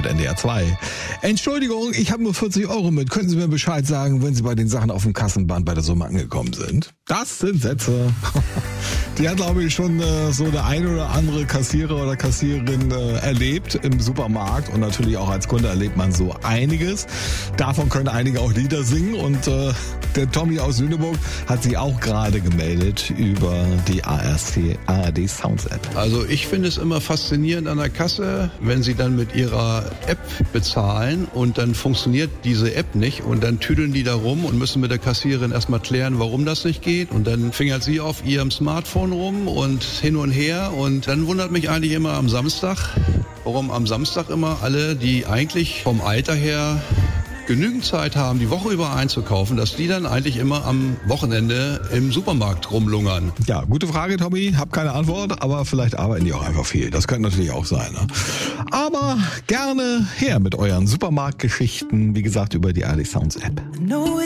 NDR 2. Entschuldigung, ich habe nur 40 € mit. Können Sie mir Bescheid sagen, wenn Sie bei den Sachen auf dem Kassenband bei der Summe angekommen sind? Das sind Sätze. Die hat, glaube ich, schon so der eine oder andere Kassierer oder Kassiererin erlebt im Supermarkt. Und natürlich auch als Kunde erlebt man so einiges. Davon können einige auch Lieder singen. Und der Tommy aus Lüneburg hat sich auch gerade gemeldet über die ARD Sounds App. Also ich finde es immer faszinierend an der Kasse, wenn Sie dann mit Ihrer App bezahlen und dann funktioniert diese App nicht und dann tüdeln die da rum und müssen mit der Kassiererin erstmal klären, warum das nicht geht und dann fingert sie auf ihrem Smartphone rum und hin und her und dann wundert mich eigentlich immer am Samstag, warum am Samstag immer alle, die eigentlich vom Alter her genügend Zeit haben, die Woche über einzukaufen, dass die dann eigentlich immer am Wochenende im Supermarkt rumlungern. Ja, gute Frage, Tommy. Hab keine Antwort, aber vielleicht arbeiten die auch einfach viel. Das könnte natürlich auch sein. Ne? Aber gerne her mit euren Supermarktgeschichten, wie gesagt, über die ARD Sounds App.